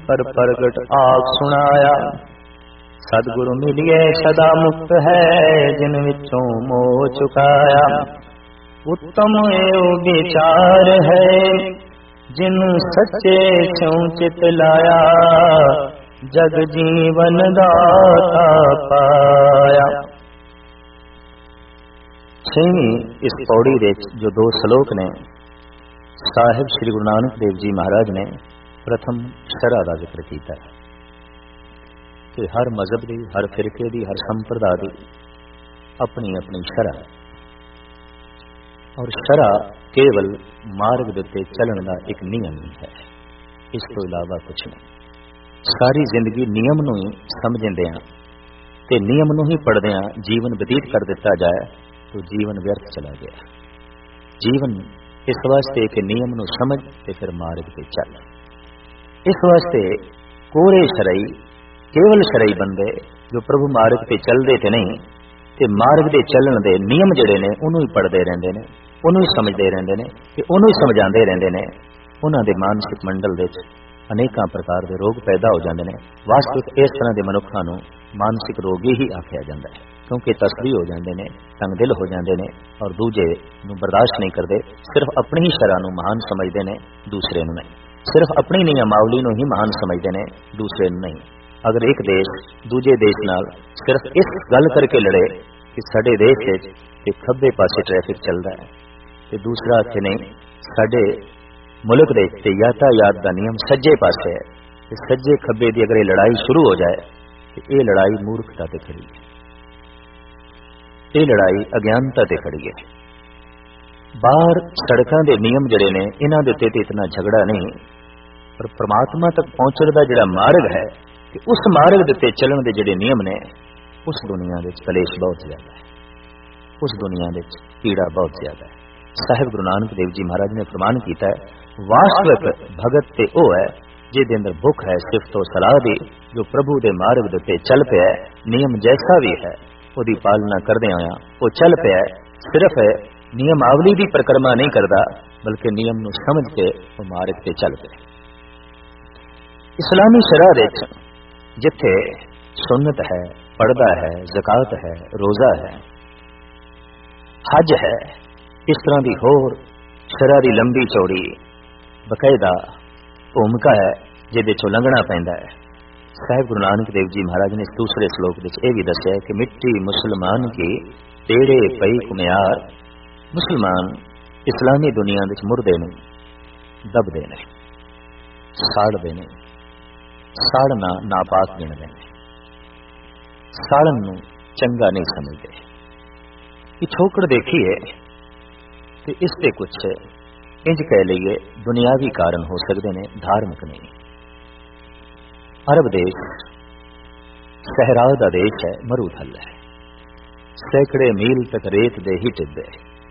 पर प्रगट आप सुनाया। सतगुरु मिलिए सदा मुक्त है, जिन विचों मोह चुकाया। उत्तम एवं विचार है, जिन सच्चे स्यों चित लाया। जग जीवन दाता पाया। छेवीं इस पौड़ी दे जो दो श्लोक ने, साहिब श्री गुरु नानक देव जी महाराज ने प्रथम शरा का जिक्र किया कि हर मजहब की, हर फिरके की, हर संप्रदा की अपनी अपनी शरा, और शरा केवल मार्ग दे उत्ते चलण का एक नियम है, इस तो इलावा कुछ नहीं। सारी जिंदगी नियम नूं ही समझदे ते नियम नूं ही पढ़दे जीवन बतीत कर दिता जाए तो जीवन व्यर्थ चला गया। जीवन इस वास्ते कि नियम नूं समझ ते फिर मार्ग ते चल। इस वास्ते कोरे शरई, केवल शरई बंदे जो प्रभु मार्ग ते चलते ते नहीं, ते मार्ग दे चलण दे नियम जिहड़े ने उन्हों ही पढ़ते रहंदे ने, उन्हों ही समझते रहंदे ने, ते उन्हों ही समझाते रहंदे ने। उन्हां दे मानसिक मंडल दे अनेकां प्रकार के रोग पैदा हो जाते हैं। वास्तविक इस तरह के मनुखों को मानसिक रोगी ही आख्या जाता है, क्योंकि तसली हो जाते हैं, तंग दिल हो जाते हैं और दूजे नूं बर्दाश्त नहीं करते। सिर्फ अपनी ही शरा नूं महान समझते हैं, दूसरे नूं नहीं। सिर्फ अपनी नियमावली नूं ही महान समझते हैं, दूसरे नूं नहीं। अगर एक देश दूजे देश नाल सिर्फ इस गल करके लड़े कि साडे देश विच खब्बे पासे ट्रैफिक चलता है, ते दूसरा आखे नहीं साडे मुल्क दे ते यातायात का नियम सज्जे पासे है, ते सज्जे खब्बे की अगर ये लड़ाई शुरू हो जाए तो ये लड़ाई मूर्खता ते खड़ी है, ये लड़ाई अज्ञानता ते खड़ी है। बाहर सड़कों के नियम जड़े ने इन्हां दे उत्ते इतना झगड़ा नहीं, पर परमात्मा तक पहुंचण दा जिहड़ा मार्ग है कि उस मार्ग दे उत्ते चलण दे जिहड़े नियम ने, उस दुनिया दे कलेश बहुत ज्यादा है, उस दुनिया दे पीड़ा बहुत ज्यादा है। साहिब गुरु नानक देव जी महाराज ने फरमान किया है, वास्तविक भगत ते ओ है जिहदे अंदर भुख है सिफत और सलाह दी, जो प्रभु दे मार्ग दे उत्ते चल पिया, नियम जैसा भी है उहदी पालना करदे आया वो चल पिया, सिर्फ नियमावली की परिक्रमा नहीं करता, बल्कि नियम नूं समझ के वो मार्ग ते चल पिया। इस्लामी शरा विच जिथे सुन्नत है, पर्दा है, ज़कात है, रोजा है, हज है, इस तरह की होर शरा दी लंबी चौड़ी बकायदा भूमिका है जिहदे चों लंघना पैंदा है। साहिब गुरु नानक देव जी महाराज ने इस दूसरे श्लोक विच यह भी दस्सिया है कि मिट्टी मुसलमान की टेढ़े पई कुम्यार। मुसलमान इस्लामी दुनिया विच मुर्दे नूं दबदे ने, साड़दे ने, साड़ना नापाक गिणदे ने, साड़न नूं चंगा नहीं समझते। पिछोकड़ देखिए तो इसके कुछ इंज कह लीए दुनियावी कारण हो सकते हैं, धार्मिक नहीं। अरब देश सहरा का देश है, मरूथल है, सैकड़े मील तक रेत दे ही टिब्बे,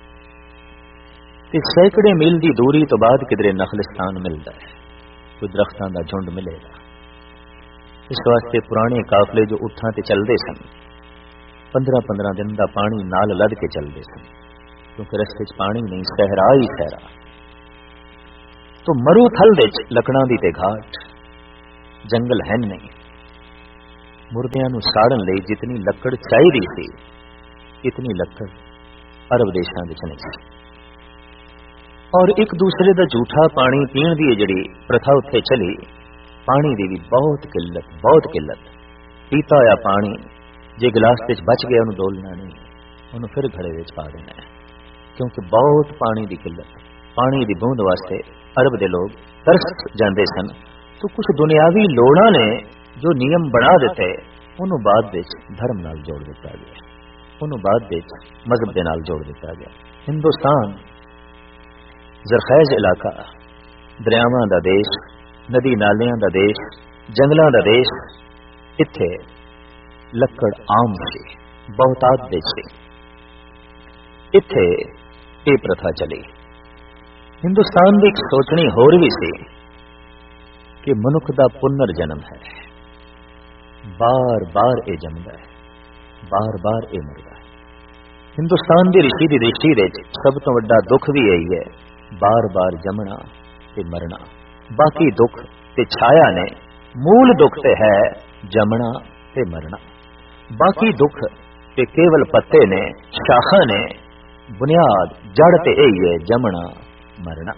सैकड़े मील की दूरी तो बाद किधरे नखलिस्तान मिलता है, कोई दरख्तां का झुंड मिलेगा। इस वास्ते पुराने काफले जो उठां ते चलते सन 15-15 दिन का पानी नाल लद के चलते सन, क्योंकि रस्ते च पानी नहीं, सहरा ही सहरा। तो मरूथल दे लकड़ां दी ते घाट, जंगल है नहीं। मुर्दियां नूं साड़न लई जितनी लकड़ चाहिदी सी, इतनी लकड़ अरब देशां विच नहीं सी। और एक दूसरे का झूठा पानी पीण दी जिहड़ी प्रथा उत्थे चली, पानी की भी बहुत किल्लत। पीता होया पानी जे गिलास विच बच गया उन्होंने डोलना नहीं, उन्होंने फिर घड़े विच पा देना है, क्योंकि बहुत पानी की किल्लत। पानी की बूंद वास्ते अरब के लोग तरस जाते सन। तो कुछ दुनियावी लोड़ां ने जो नियम बना दिते, उन्होंने बाद विच धर्म नाल जोड़ दिता गया, उन्होंने बाद विच मजहब के नाल जोड़ दिता गया। हिंदुस्तान जरखैज इलाका, दरियावां दा देश, नदी नालियां दा देश, जंगलां दा देश, इत्थे लकड़ आम सी, बहुतात विच सी, इत्थे ये प्रथा चली। हिंदुस्तान की एक सोचनी होर भी सी कि मनुख का पुनर्जन्म है, बार बार ये जमदा है, बार बार ये मरदा है। हिंदुस्तान की ऋषि की दृष्टि विच सब तो वड्डा दुख भी यही है, बार बार जमना ते मरना। बाकी दुख ते छाया ने मूल दुख ते है जमना ते मरना, बाकी दुख ते केवल पत्ते ने, शाखा ने, बुनियाद जड़ ते यही है जमना मरना।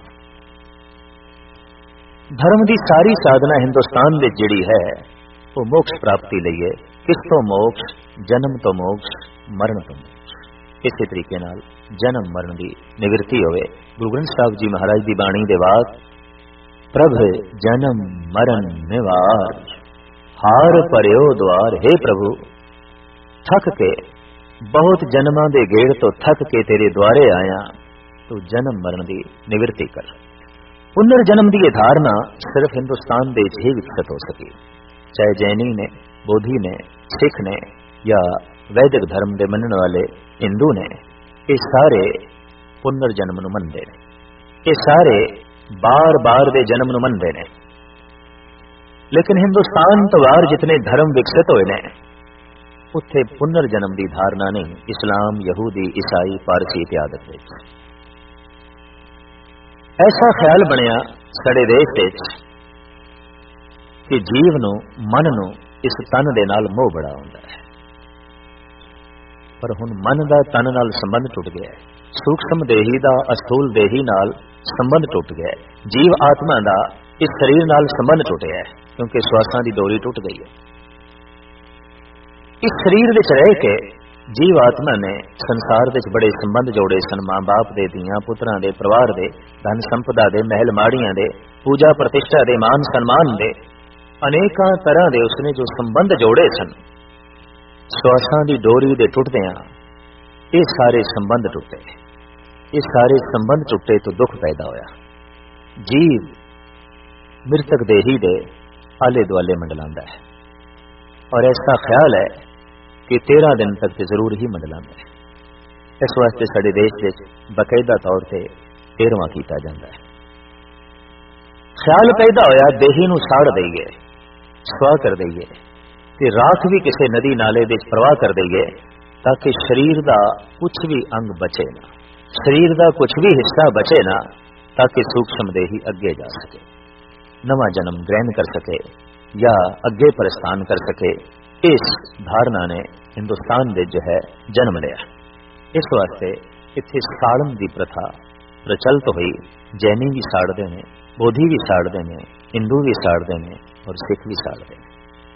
धर्म की सारी साधना हिंदुस्तान में जिहड़ी है वो मोक्ष प्राप्ति लई है। किस तो मोक्ष? जन्म तो मोक्ष, मरण तो मोक्ष। इसी तरीके नाल जन्म मरण की निवृत्ति होवे। गुरु ग्रंथ साहब जी महाराज की बाणी दे वाक, प्रभ जन्म मरण निवार, हार परयो द्वार। हे प्रभु, थक के बहुत जन्मां दे गेड़ तो थक के तेरे द्वारे आया, तू जन्म मरण की निवृत्ति कर। पुनर्जन्म की धारणा सिर्फ हिंदुस्तान दे ही विकसित हो सकी। चाहे जैनी ने, बोधी ने, सिख ने या वैदिक धर्म के मनने वाले हिंदू ने, ये सारे पुनर्जन्म नूं मनदे ने। ये सारे बार बार दे जन्म नूं मनदे ने। लेकिन हिंदुस्तान तो बाहर जितने धर्म विकसित होए ने, उत्थे पुनर्जन्म की धारणा नहीं। इस्लाम, यहूदी, ईसाई, पारसी इत्यादि ऐसा ख्याल बनया साडे देश विच कि जीव नूं, मन नूं इस तन दे नाल मोह बड़ा हुंदा है। पर हुण मन दा तन नाल संबंध टुट गया है। सूक्ष्म देही दा अस्थूल देही नाल संबंध टुट गया है। जीव आत्मा दा इस शरीर नाल संबंध टुटिया है, क्योंकि श्वासां दी डोरी टुट गई है। इस शरीर विच रह के जीव आत्मा ने संसार विच बड़े संबंध जोड़े सन। मां बाप दे, धीआं पुत्रां दे, परिवार दे, धन संपदा दे, महल माड़ियां दे, पूजा प्रतिष्ठा दे, मान सम्मान दे, अनेकां तरह दे उसने जो संबंध जोड़े सन। श्वासां दी डोरी दे टुटदियां ये सारे संबंध टुटे। ये सारे संबंध टुटे तो दुख पैदा होया। जीव मृतक देही दे आले दुआले मंडलांदा है और ऐसा ख्याल है कि 13 दिन तक तो जरूर ही मंडलांदा है। इस वास्ते साडे देश विच बकायदा तौर पर 13वां कीता जांदा है। ख्याल पैदा होया देही नूं साड़ दईए, सुआह कर दईए ते राख भी किसी नदी नाले विच प्रवाह कर दईए, ताकि शरीर का कुछ भी अंग बचे ना, शरीर का कुछ भी हिस्सा बचे ना, ताकि सूक्ष्म देही अगे जा सके, नवा जन्म ग्रहण कर सके या अगे प्रस्थान कर सके। इस धारणा ने हिंदुस्तान में जो है जन्म लिया। इस वास्ते इत्थे साड़न की प्रथा प्रचलित हुई। जैनी भी साड़ते हैं, बोधी भी साड़ते हैं, हिंदू भी साड़ते हैं और सिख भी साड़ते हैं।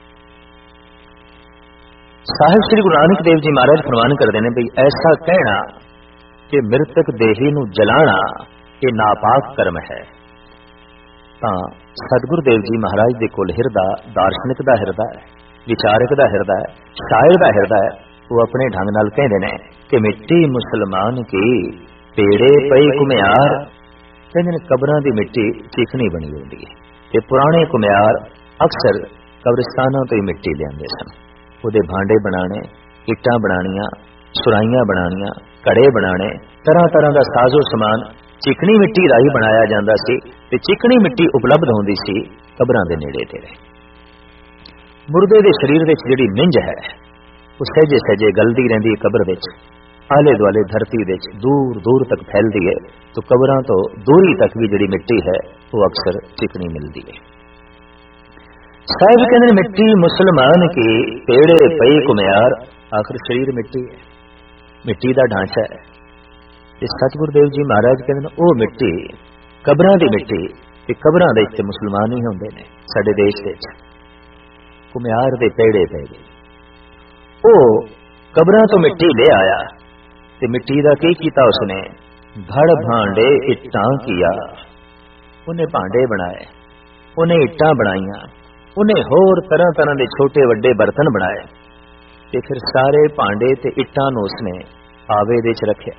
साहिब श्री गुरु नानक देव जी महाराज फरमान करते हैं भाई ऐसा कहना कि मृतक देही नूं जलाना ये नापाक कर्म है, तां सतगुरु देव जी महाराज दे कोल हिरदा, दार्शनिक दा हिरदा है, विचारक दा हिरदा है, शायर दा हिरदा है। वो अपने ढंग नाल कहते हैं कि मिट्टी मुसलमान की पेड़े पई कुम्यार। कहते कबरां दी मिट्टी चिकनी बनी होती है ते पुराने कुम्यार अक्सर कब्रिस्तानों तो ही मिट्टी लियाते सन। उहदे भांडे बनाने, इट्टां बनानियां, सुराइयां बनानियां, कड़े बनाने, तरह तरह का साजो समान चिकनी मिट्टी दा ही बनाया जांदा सी ते चिकनी मिट्टी उपलब्ध होंदी सी कबरां दे नेड़े तेरे। मुर्दे दे शरीर विच जिहड़ी मिंज है वो सहजे सहजे गलदी रहिंदी है कबर विच, आले दुआले धरती विच दूर दूर तक फैलदी है। तो कबरां तो दूरी तक भी जिहड़ी मिट्टी है वो अक्सर चिकनी मिलती है। साहिब कहते मिट्टी मुसलमान की पेड़े पई कुम्यार। आखिर शरीर मिट्टी है, मिट्टी का ढांचा है। इस सतगुरु देव जी महाराज कहते वो मिट्टी कबरां दी मिट्टी ते कबरां दे विच मुसलमान ही हुंदे ने। साडे देश विच कुम्यार दे पेड़े पै गए। वो कबरां तो मिट्टी ले आया ते मिट्टी दा की कीता उसने? घड़ भांडे इट्टां किया। उन्हें भांडे बनाए, उन्हें इट्टां बनाईयां, उन्हें होर तरह तरह के छोटे वड्डे बर्तन बनाए ते फिर सारे भांडे ते इट्टां नूं उसने आवे दे च रखिया।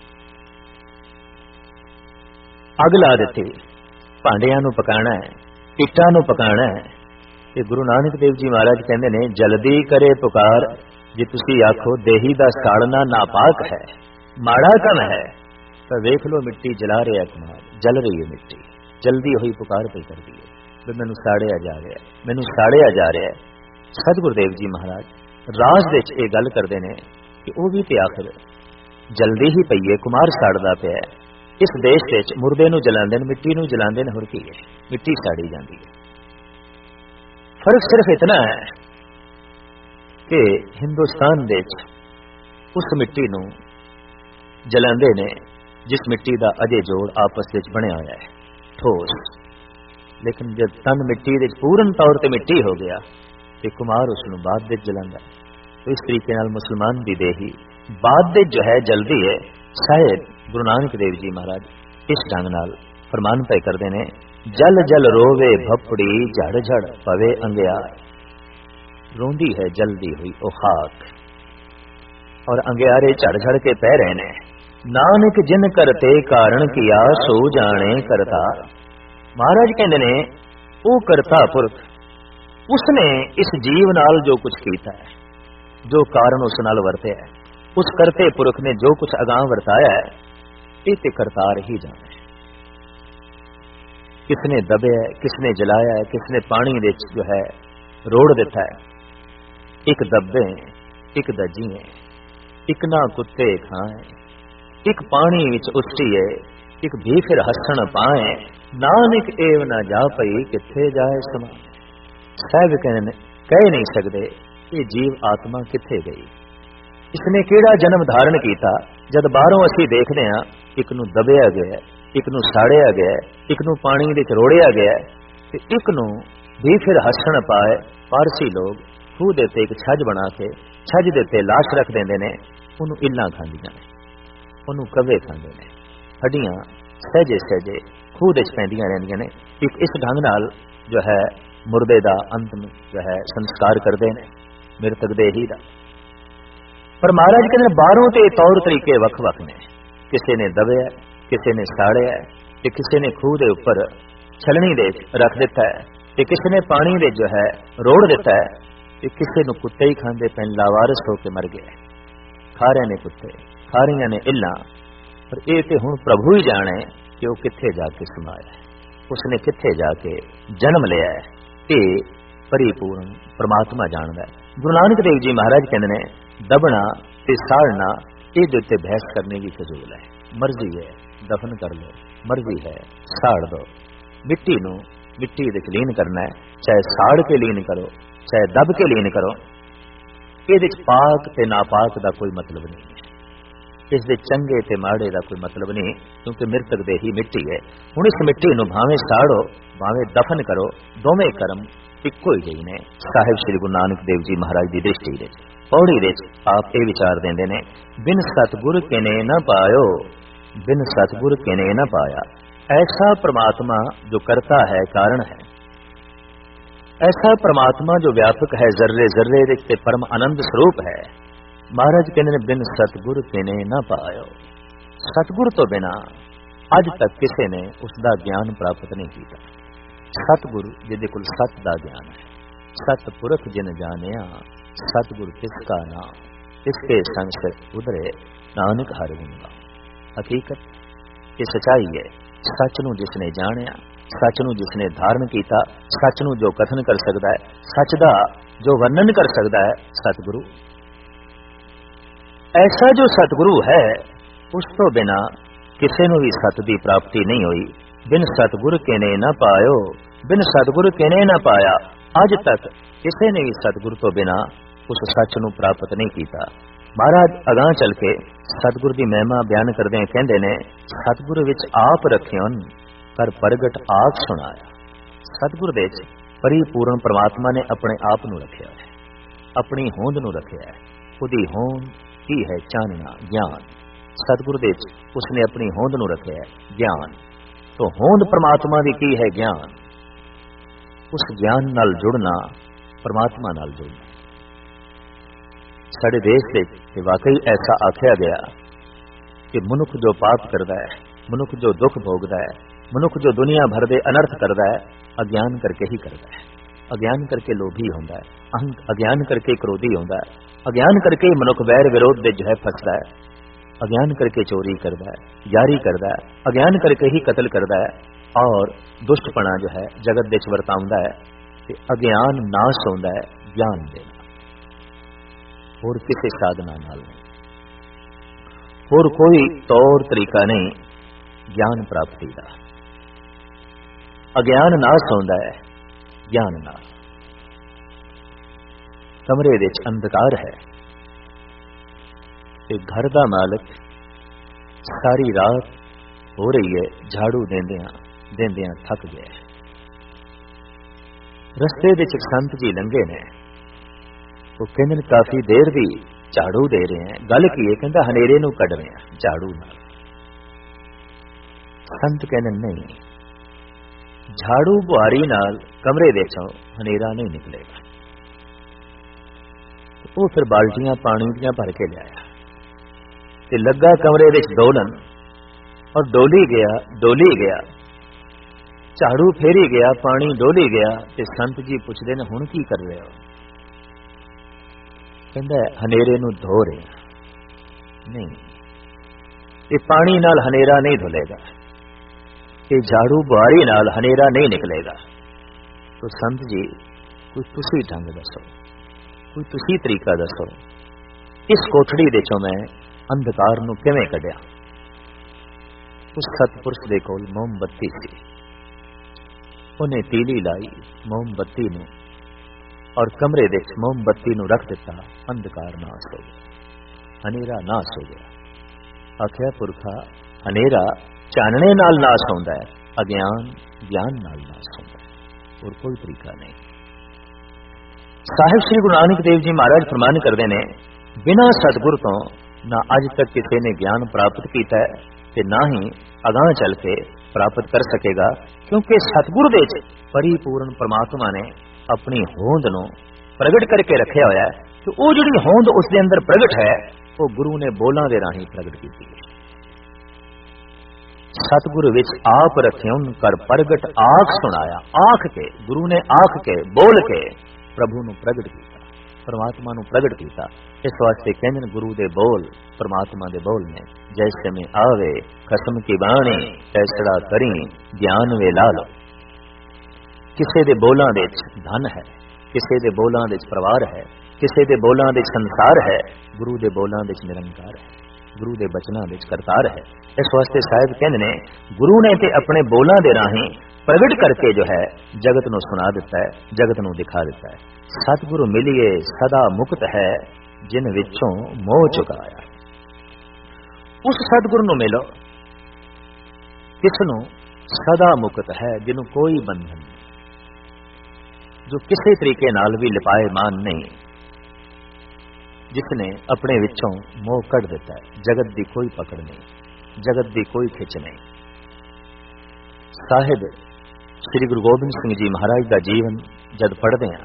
अग ला दी, भांडियां नूं पकाना है, इट्टां नूं पकाना है। ते गुरु नानक देव जी महाराज कहते ने जल्दी करे पुकार। जे तुसी आखो देही दा साड़ना नापाक है, माड़ा काम है, तो वेख लो मिट्टी जला रहा कुमार, जल रही है मिट्टी, जल्दी हुई पुकार पे कर दी है, मैनू साड़िया जा रहा है, मैनू साड़िया जा रहा है। सतगुरुदेव जी महाराज राज दे ये गल करते हैं कि वह भी तो आखिर जल्दी ही पई है, कुमार साड़दा पिया है। इस देश विच मुर्दे नूं जलांदे ने, मिट्टी नूं जलांदे ने, होर की है, मिट्टी साड़ी जाती है। फर्क सिर्फ इतना है कि हिंदुस्तान दे उस मिट्टी नूं जलांदे ने जिस मिट्टी का अजे जोड़ आपस में बनया होया है, ठोस। लेकिन जब तन मिट्टी दे पूर्ण तौर पर मिट्टी हो गया तो कुमार उसनूं बाद दे जलांदा। तो इस तरीके नाल मुसलमान की देही बाद दे जो है जल्दी है। शायद गुरु नानक देव जी महाराज इस ढंग नाल फरमान पे करते ने, जल जल रोवे भपड़ी झड़ झड़ पवे अंगियार। रोंदी है जल्दी हुई ओ खाक और अंगियारे झड़ झड़ के पै रहे ने। नानक जिन करते कारण किया सो जाने करतार। महाराज कहते ने वो करता पुरख, उसने इस जीव नाल जो कुछ कीता है, जो कारण उस नाल वरते है, उस करते पुरख ने जो कुछ अगां वरताया है, ये करतार ही जाने। किसने दबे है, किसने जलाया है, किसने पानी दे जो है रोड़ दिता है। एक दबे एक दजी है, एक ना कुत्ते खाए, एक पानी विच उछटी है, एक भी फिर हसन पाए। नानक एव ना जा पई किथे जाए समा। साहब कह नहीं सकते ये जीव आत्मा किथे गई, इसने केड़ा जन्म धारण किया। जद बाहरों असी देखते हैं एक नूं दबिया गया, एक नूं साड़िया गया, एक नूं पानी दे रोड़िया गया, ते एक नूं भी फिर हसन पाए। पारसी लोग खूह दे उत्ते एक छज बना के छज दे उत्ते लाश रख देंदे ने, उहनूं इल्लां खांदियां ने, उहनूं कवे खांदे ने, हड्डियां सहजे सहजे खूह दे पैंदियां रहिंदियां ने। एक इस ढंग नाल जो है मुर्दे दा अंत में जो है संस्कार करते हैं मृतक देही दा। पर महाराज कहते हैं बाहरों ते तौर तरीके वख वख ने। किसी ने दबिया, किसी ने साड़िया, ते किसी ने खूह दे उपर छलनी दे रख दिता है, ते किसी ने पानी दे जो है रोड़ दिता है, ते किसी नूं कुत्ते ही खांदे पैन लावारस होकर मर गए। खा रहे ने कुत्ते, खा रही ने इल्लां। पर ये तो हुण प्रभु ही जाने कि वो कित्थे जाके समाया है, उसने कित्थे जाके जन्म लिया है। ये परिपूर्ण परमात्मा जानदा है। गुरु नानक देव जी महाराज कहते ने दबना ते साड़ना ये दे उत्ते बहस करने की फजूल है। मर्जी है दफन कर लो, मर्जी है साड़ दो। मिट्टी नूं मिट्टी दे लीन करना है, चाहे साड़ के लीन करो चाहे दब के लीन करो। ये पाक ते नापाक का कोई मतलब नहीं है, इस दे चंगे ते माड़े का कोई मतलब नहीं, क्योंकि मृतक दे ही मिट्टी है। हुण इस मिट्टी नूं भावें साड़ो भावें दफन करो, दोवें कर्म इक्को ही जही ने। साहिब श्री गुरु नानक देव जी महाराज की दृष्टि दे पौड़ी दे आप ये विचार देंदे ने, बिन सतगुर किने न पायो, बिन सतगुर किने न पाया। ऐसा परमात्मा जो करता है कारण है, ऐसा परमात्मा जो व्यापक है, जर्रे जर्रे रिक्त परम आनंद स्वरूप है। महाराज कहते ने बिन सतगुर किने न पायो। सतगुर तो बिना अज तक किसी ने उसका ज्ञान प्राप्त नहीं किया। सतगुरु जिहदे कोल सत दा ज्ञान है, सतपुरख जिन जानिया, सतगुरु किसका नाम, इसके संग उधरे नानक हर गुणगा। हकीकत ये सच्चाई है। सच नूं जिसने जानिया, सच नूं जिसने धारण किया, सच नूं जो कथन कर सकता है, सच दा जो वर्णन कर सकता है, सतगुरु। ऐसा जो सतगुरु है उस तो बिना किसी नूं भी सत की प्राप्ति नहीं हुई। बिन सतगुर किने न पायो, बिन सतगुर किने न पाया। अज तक किसी ने भी सतगुर तो बिना उस सच नूं प्राप्त नहीं किया। महाराज अगां चल के सतगुर की महिमा बयान करदे कहंदे ने, सतगुर विच आप रखियोन पर प्रगट आख सुनाया। सतगुर दे विच परिपूर्ण परमात्मा ने अपने आप नूं रखिया है, अपनी होंद नूं रखिया है। उहदी होंद की है चानना ज्ञान। सतगुर दे विच उसने अपनी होंद नूं रखिया है ज्ञान। तो होंद परमात्मा की की है ज्ञान। उस ज्ञान नाल जुड़ना परमात्मा नाल जुड़ना। साडे देश से वाकई ऐसा आख्या गया कि मनुख जो पाप करता है, मनुख जो दुख भोगता है, मनुख जो दुनिया भर दे अनर्थ करता है, अज्ञान करके ही करता है। अज्ञान करके लोभी होंदा है, अज्ञान करके क्रोधी होंदा है, अज्ञान करके मनुख वैर विरोध दे जो है फसदा है, अज्ञान करके चोरी करता है, यारी करता है, अज्ञान करके ही कत्ल करता है और दुष्टपना जो है जगत दे वरताउंदा है। ते अज्ञान नाश होंदा है ज्ञान देना, और किसी साधना नाल नहीं, और कोई तौर तरीका नहीं ज्ञान प्राप्ति का। अज्ञान नाश होंदा है ज्ञान नाल। कमरे दे विच अंधकार है ते घर दा मालिक सारी रात हो रही है झाड़ू देंदियां थक गया। रस्ते दे विच संत जी लंघे ने, वो कहंदे काफी देर दी झाड़ू दे रहे हैं। गल की है? कहंदा हनेरे नूं कढ रहे हैं झाड़ू नाल। संत कहने नहीं, झाड़ू बुहारी नाल कमरे दे चों हनेरा नहीं निकलेगा। वो फिर बाल्टियां पानी दियां भर के लिया ते लगा कमरे दे डोलन, और डोली गया झाड़ू फेरी गया, पानी डोली गया। ते संत जी पुछदे ने हुण की कर रहे हो? कहंदा हनेरे नूं धो रहे नहीं, ये पानी नाल हनेरा नहीं धुलेगा, ये झाड़ू बुहारी नाल हनेरा नहीं निकलेगा। तो संत जी कोई तुसी ढंग दसो, कोई तुसी तरीका दसो, इस कोठड़ी दे चों मैं अंधकार नूं किवें कढिया। उस सतपुरुष दे कोल मोमबत्ती सी, उन्हें तीली लाई मोमबत्ती नूं और कमरे दे विच मोमबत्ती नूं रख दिता। अंधकार नास हो गया, हनेरा नास हो गया। आखिया पुरखा हनेरा चानने नाल नास होंदा है, अज्ञान ज्ञान नाल नास होंदा है, और कोई तरीका नहीं। साहिब श्री गुरु नानक देव जी महाराज फरमान करते हैं, बिना सतगुर तो ना अज तक किसी ने ज्ञान प्राप्त किया है ते ना ही अगां चल के प्राप्त कर सकेगा, क्योंकि सतगुर दे विच परिपूर्ण परमात्मा ने अपनी होंद नूं प्रगट करके रखा होया है। तो वो जिहड़ी होंद उस दे अंदर प्रगट है, वो गुरु ने बोलां दे राहीं प्रगट की है। सतगुरु विच आप रखिउन कर प्रगट आख सुनाया। आख के गुरु ने आख के बोल के प्रभु नूं प्रगट किया, परमात्मा नूं प्रगट किया। इस वास्ते कहंदे गुरु दे बोल परमात्मा दे बोल ने, जैसे में आवे कसम की बाणी तैसड़ा करी ज्ञान वे ला लो। किसे दे बोलां दे धन है, किसे दे बोलां दे परवार है, किसे दे बोलां दे संसार है, गुरु दे बोलां दे निरंकार है, गुरु दे बचनां दे करतार है। इस वास्ते साहिब कहंदे ने गुरु ने ते अपने बोलां दे राहीं प्रगट करके जो है जगत नूं सुना दिता है, जगत नूं दिखा दिता है। सतगुरु मिलिए सदा मुक्त है, जिन विचों मोह चुकाया। उस सतगुरु नूं मिलो किसनूं सदा मुक्त है, जिन्हों कोई बंधन नहीं, जो किसी तरीके नाल भी लिपाएमान नहीं, जिसने अपने विचों मोह कढ़ दिता है। जगत की कोई पकड़ नहीं, जगत की कोई खिच नहीं। साहिब श्री गुरु गोबिंद सिंह जी महाराज का जीवन जद पढ़ते हैं,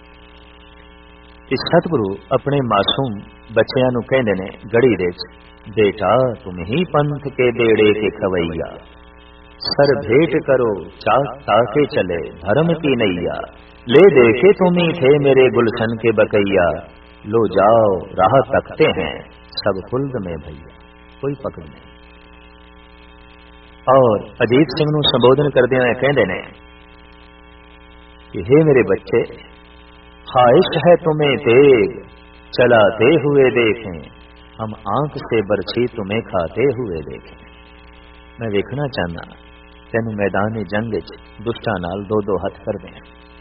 इस सतगुरु अपने मासूम बच्चियां नूं कहंदे ने गड़ी दे बेटा तुम ही पंथ के बेड़े के खवैया, सर भेंट करो चाक ताके चले धर्म की नैया, ले देखे तुम ही थे मेरे गुलशन के बकैया, लो जाओ राह तकते हैं सब खुल्द में भैया, कोई पकड़ नहीं। और अजीत सिंह नूं संबोधन करदे हुए कहंदे ने कि हे मेरे बच्चे, ख्वाहिश है तुम्हें तेग चलाते हुए देखें, हम आंख से बरछी तुम्हें खाते हुए देखें। मैं देखना चाहना तेनू मैदान जंग विच दुष्टां नाल दो दो हथ कर दें।